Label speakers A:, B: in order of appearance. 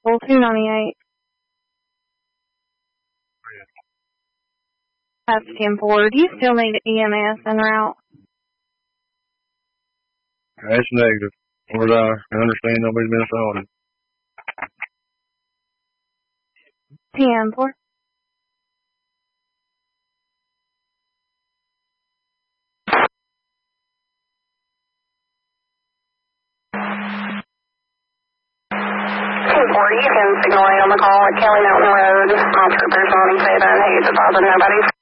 A: Full 298. That's 10-4. Do you still need EMS en route?
B: That's negative. Or I understand nobody's been assaulted.
A: 10-4.
C: You can signal on the call at Kelly Mountain Road. All troopers on each other and he's bothered nobody.